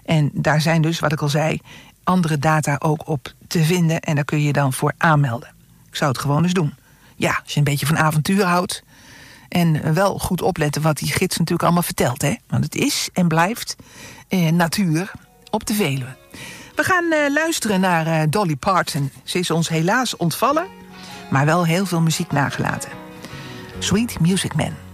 En daar zijn dus, wat ik al zei, andere data ook op te vinden. En daar kun je je dan voor aanmelden. Ik zou het gewoon eens doen. Ja, als je een beetje van avontuur houdt. En wel goed opletten wat die gids natuurlijk allemaal vertelt. Hè? Want het is en blijft natuur op de Veluwe. We gaan luisteren naar Dolly Parton. Ze is ons helaas ontvallen, maar wel heel veel muziek nagelaten. Sweet Music Man.